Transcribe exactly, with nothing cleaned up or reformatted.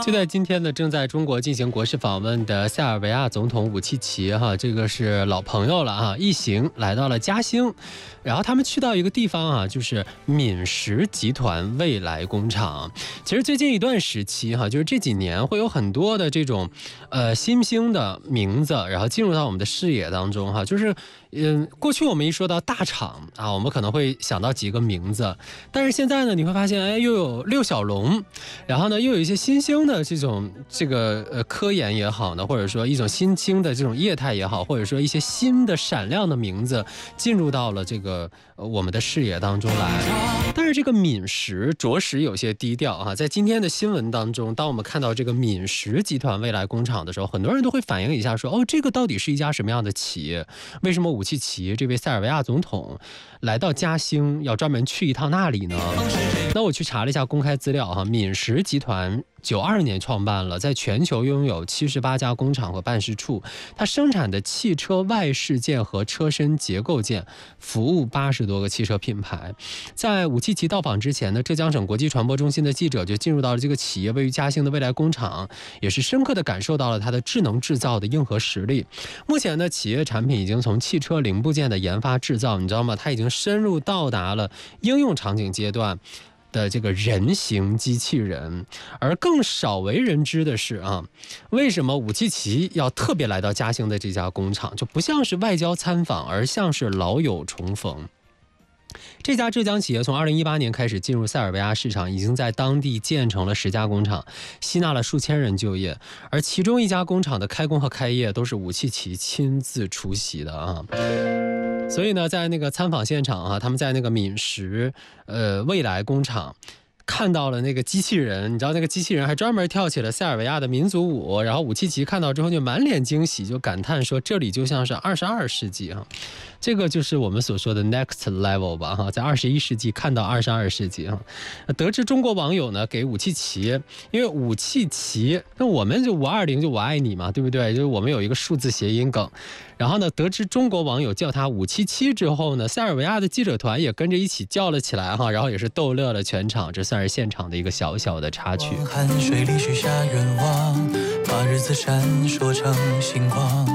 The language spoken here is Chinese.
就在今天呢，正在中国进行国事访问的塞尔维亚总统武契奇哈，这个是老朋友了啊，一行来到了嘉兴，然后他们去到一个地方啊，就是闽石集团未来工厂。其实最近一段时期哈，就是这几年会有很多的这种呃新兴的名字，然后进入到我们的视野当中哈，就是嗯，过去我们一说到大厂啊，我们可能会想到几个名字，但是现在呢，你会发现哎，又有六小龙，然后呢，又有一些新兴的这种这个呃科研也好呢，或者说一种新兴的这种业态也好，或者说一些新的闪亮的名字进入到了这个、呃、我们的视野当中来。但是这个闽石着实有些低调啊，在今天的新闻当中，当我们看到这个闽石集团未来工厂的时候，很多人都会反映一下说，哦，这个到底是一家什么样的企业？为什么武契奇这位塞尔维亚总统来到嘉兴要专门去一趟那里呢？那我去查了一下公开资料哈，闽石集团九二年创办了，在全球拥有七十八家工厂和办事处，它生产的汽车外饰件和车身结构件服务八十多个汽车品牌。在武契奇到访之前呢，浙江省国际传播中心的记者就进入到了这个企业位于嘉兴的未来工厂，也是深刻的感受到了它的智能制造的硬核实力。目前呢，企业产品已经从汽车零部件的研发制造，你知道吗？它已经深入到达了应用场景阶段的这个人形机器人。而更少为人知的是啊，为什么武契奇要特别来到嘉兴的这家工厂，就不像是外交参访，而像是老友重逢。这家浙江企业从二零一八年开始进入塞尔维亚市场，已经在当地建成了十家工厂，吸纳了数千人就业。而其中一家工厂的开工和开业都是武契奇亲自出席的啊。所以呢，在那个参访现场啊，他们在那个闽石呃未来工厂看到了那个机器人，你知道那个机器人还专门跳起了塞尔维亚的民族舞，然后武契奇看到之后就满脸惊喜，就感叹说这里就像是二十二世纪哈，这个就是我们所说的 next level 吧哈，在二十一世纪看到二十二世纪哈。得知中国网友呢给武契奇，因为武契奇，那我们就五二零就我爱你嘛，对不对？就是我们有一个数字谐音梗。然后呢，得知中国网友叫他武契七之后呢，塞尔维亚的记者团也跟着一起叫了起来哈，然后也是逗乐了全场，这算是现场的一个小小的插曲。 汗水里许下愿望，把日子闪烁成星光。